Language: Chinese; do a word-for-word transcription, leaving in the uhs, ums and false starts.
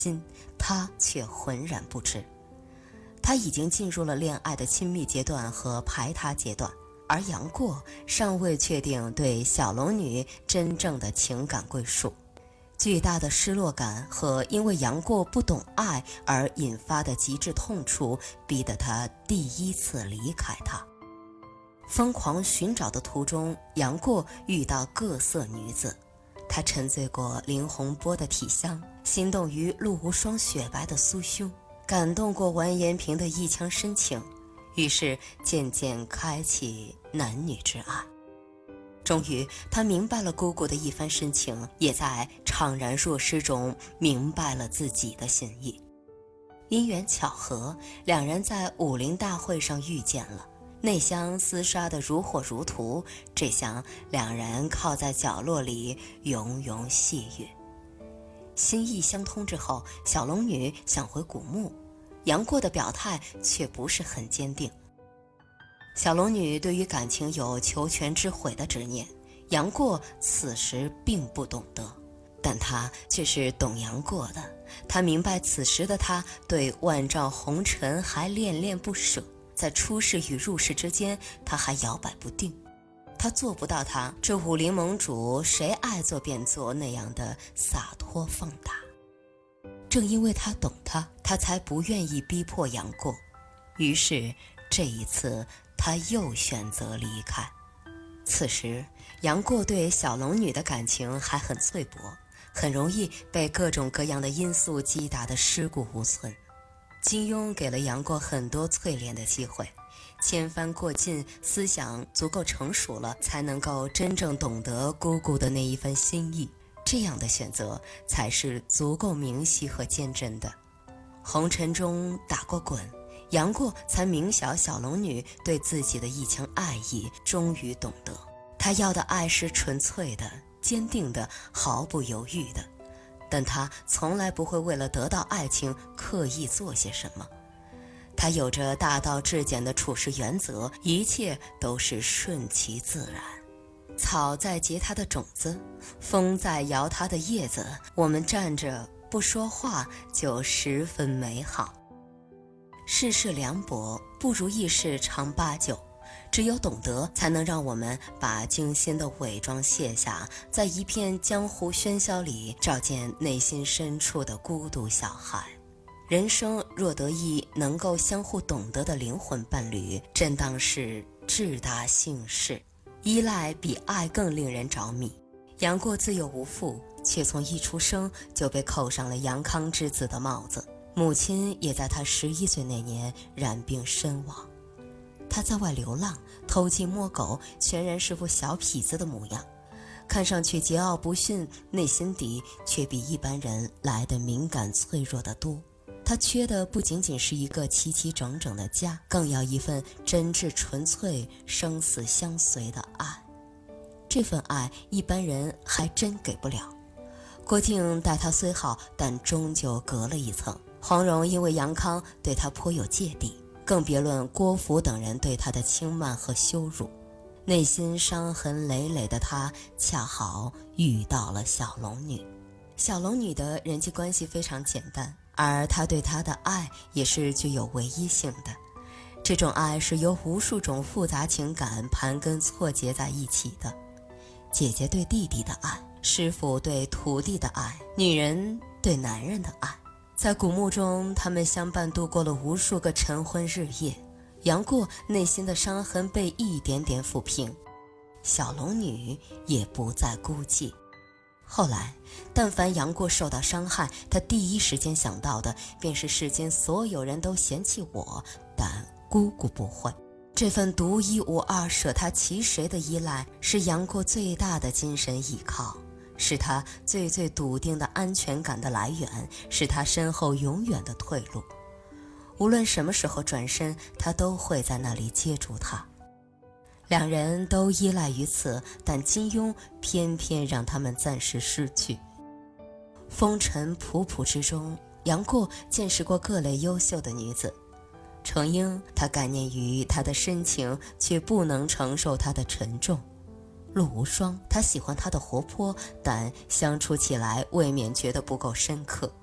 心，他却浑然不知。他已经进入了恋爱的亲密阶段和排他阶段，而杨过尚未确定对小龙女真正的情感归属。巨大的失落感和因为杨过不懂爱而引发的极致痛楚，逼得他第一次离开他。疯狂寻找的途中，杨过遇到各色女子，他沉醉过林洪波的体香，心动于陆无双雪白的酥胸，感动过完颜萍的一腔深情，于是渐渐开启男女之爱。终于他明白了姑姑的一番深情，也在怅然若失中明白了自己的心意。因缘巧合，两人在武林大会上遇见了，内相厮杀得如火如荼，这厢两人靠在角落里融融细语。心意相通之后，小龙女想回古墓，杨过的表态却不是很坚定。小龙女对于感情有求全之悔的执念，杨过此时并不懂得，但他却是懂杨过的。他明白此时的他对万丈红尘还恋恋不舍，在出世与入世之间，他还摇摆不定。他做不到他这武林盟主谁爱做便做那样的洒脱放达。正因为他懂他，他才不愿意逼迫杨过。于是这一次他又选择离开。此时杨过对小龙女的感情还很脆薄，很容易被各种各样的因素击打得尸骨无存。金庸给了杨过很多淬炼的机会，千帆过尽，思想足够成熟了，才能够真正懂得姑姑的那一份心意。这样的选择才是足够明晰和坚贞的。红尘中打过滚，杨过才明晓小龙女对自己的一腔爱意，终于懂得他要的爱是纯粹的、坚定的、毫不犹豫的。但他从来不会为了得到爱情刻意做些什么，他有着大道至简的处事原则，一切都是顺其自然。草在结它的种子，风在摇它的叶子，我们站着不说话就十分美好。世事凉薄，不如意事常八九，只有懂得，才能让我们把精心的伪装卸下，在一片江湖喧嚣里照见内心深处的孤独小孩。人生若得一能够相互懂得的灵魂伴侣，真当是至大幸事。依赖比爱更令人着迷。杨过自幼无父，却从一出生就被扣上了杨康之子的帽子，母亲也在他十一岁那年染病身亡。他在外流浪，偷鸡摸狗，全然是副小痞子的模样，看上去桀骜不驯，内心底却比一般人来得敏感脆弱得多。他缺的不仅仅是一个齐齐整整的家，更要一份真挚纯粹、生死相随的爱。这份爱一般人还真给不了。郭靖待他虽好，但终究隔了一层。黄蓉因为杨康对他颇有芥蒂，更别论郭芙等人对他的轻慢和羞辱。内心伤痕累累的他，恰好遇到了小龙女。小龙女的人际关系非常简单，而他对她的爱也是具有唯一性的。这种爱是由无数种复杂情感盘根错节在一起的。姐姐对弟弟的爱，师傅对徒弟的爱，女人对男人的爱。在古墓中，他们相伴度过了无数个晨昏日夜。杨过内心的伤痕被一点点抚平，小龙女也不再孤寂。后来但凡杨过受到伤害，他第一时间想到的便是世间所有人都嫌弃我，但姑姑不会。这份独一无二舍他其谁的依赖，是杨过最大的精神依靠，是他最最笃定的安全感的来源，是他身后永远的退路。无论什么时候转身，他都会在那里接住他。两人都依赖于此，但金庸偏偏让他们暂时失去。风尘仆仆之中，杨过见识过各类优秀的女子。程英，他感念于她的深情，却不能承受她的沉重。陆无双，他喜欢她的活泼，但相处起来未免觉得不够深刻。